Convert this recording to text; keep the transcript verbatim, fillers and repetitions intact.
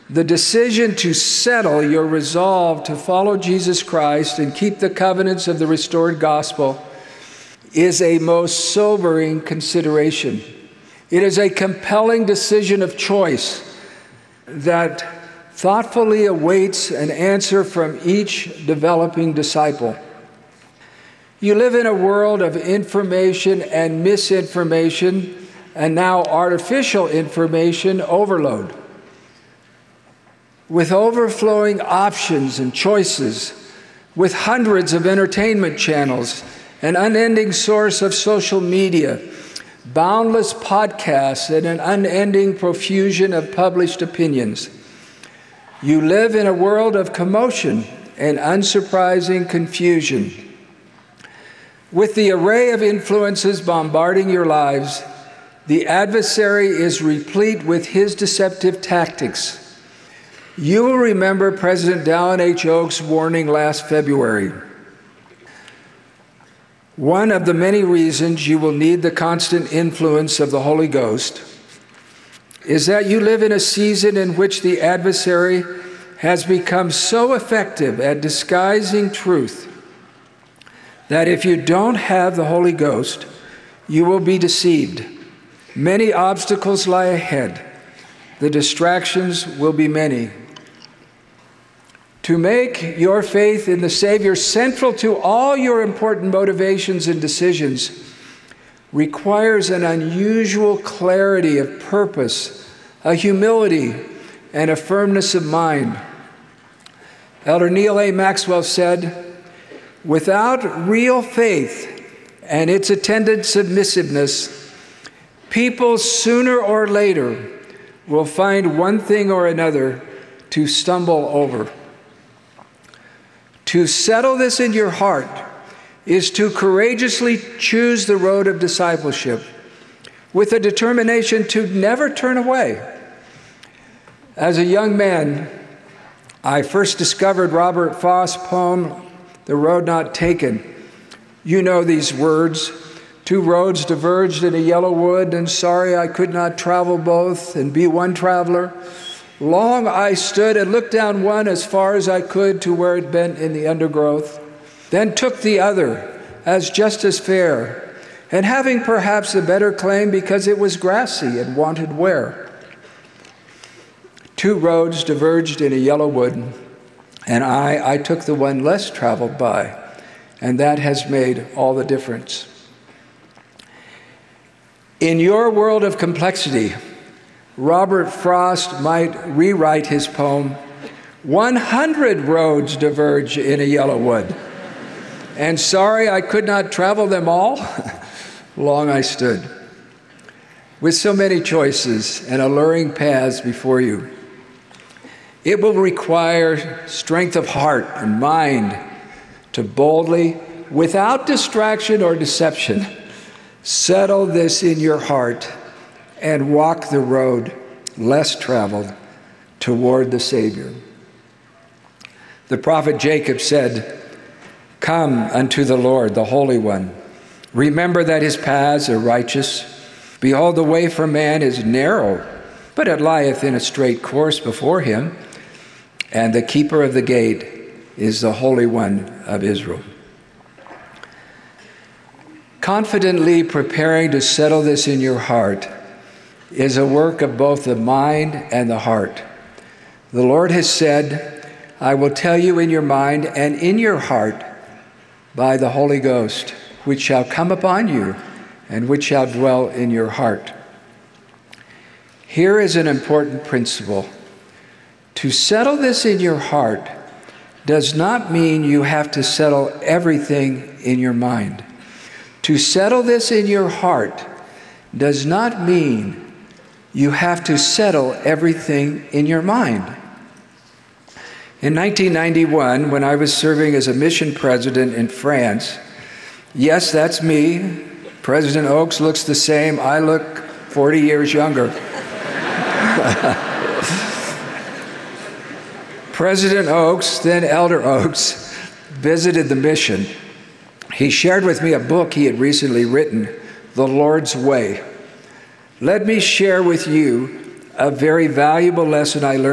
The decision to settle your resolve to follow Jesus Christ and keep the covenants of the restored gospel is a most sobering consideration. It is a compelling decision of choice that thoughtfully awaits an answer from each developing disciple. You live in a world of information and misinformation, and now artificial information overload. With overflowing options and choices, with hundreds of entertainment channels, an unending source of social media, boundless podcasts, and an unending profusion of published opinions. You live in a world of commotion and unsurprising confusion. With the array of influences bombarding your lives, the adversary is replete with his deceptive tactics. You will remember President Dallin H. Oaks' warning last February. One of the many reasons you will need the constant influence of the Holy Ghost is that you live in a season in which the adversary has become so effective at disguising truth that if you don't have the Holy Ghost, you will be deceived. Many obstacles lie ahead. The distractions will be many. To make your faith in the Savior central to all your important motivations and decisions requires an unusual clarity of purpose, a humility, and a firmness of mind. Elder Neal A. Maxwell said, "Without real faith and its attendant submissiveness, people sooner or later will find one thing or another to stumble over." To settle this in your heart is to courageously choose the road of discipleship with a determination to never turn away. As a young man, I first discovered Robert Frost's poem, The Road Not Taken. You know these words. Two roads diverged in a yellow wood, and sorry I could not travel both and be one traveler. Long I stood and looked down one as far as I could to where it bent in the undergrowth, then took the other as just as fair, and having perhaps a better claim because it was grassy and wanted wear. Two roads diverged in a yellow wood, and I, I took the one less traveled by, and that has made all the difference. In your world of complexity, Robert Frost might rewrite his poem, one hundred roads diverge in a yellow wood, and sorry I could not travel them all. Long I stood. With so many choices and alluring paths before you, it will require strength of heart and mind to boldly, without distraction or deception, settle this in your heart and walk the road less traveled toward the Savior. The prophet Jacob said, "Come unto the Lord, the Holy One. Remember that his paths are righteous. Behold, the way for man is narrow, but it lieth in a straight course before him. And the keeper of the gate is the Holy One of Israel." Confidently preparing to settle this in your heart is a work of both the mind and the heart. The Lord has said, "I will tell you in your mind and in your heart by the Holy Ghost, which shall come upon you and which shall dwell in your heart." Here is an important principle. To settle this in your heart does not mean you have to settle everything in your mind. To settle this in your heart does not mean you have to settle everything in your mind. In nineteen ninety-one, when I was serving as a mission president in France, yes, that's me. President Oaks looks the same. I look forty years younger. President Oaks, then Elder Oaks, visited the mission. He shared with me a book he had recently written, The Lord's Way. Let me share with you a very valuable lesson I learned